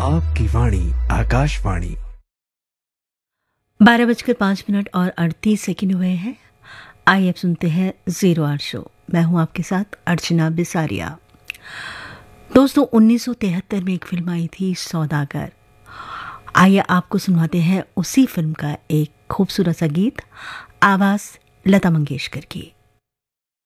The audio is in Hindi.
आपकी वाणी आकाशवाणी। 12:05 और 38 हुए हैं। आइए अब सुनते हैं 0 शो। मैं हूं आपके साथ अर्चना बिसारिया। दोस्तों, 1973 में एक फिल्म आई थी सौदागर। आइए आपको सुनवाते हैं उसी फिल्म का एक खूबसूरत सा गीत, आवाज लता मंगेशकर की।